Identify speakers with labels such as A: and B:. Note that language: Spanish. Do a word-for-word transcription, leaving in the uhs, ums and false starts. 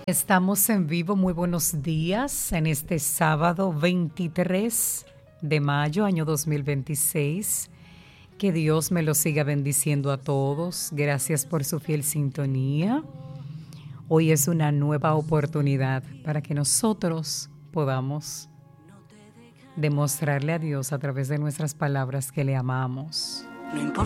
A: Estamos en vivo, muy buenos días en este sábado veintitrés de mayo, año dos mil veintiséis. Que Dios me lo siga bendiciendo a todos. Gracias por su fiel sintonía. Hoy es una nueva oportunidad para que nosotros podamos demostrarle a Dios a través de nuestras palabras que le amamos.
B: No importa.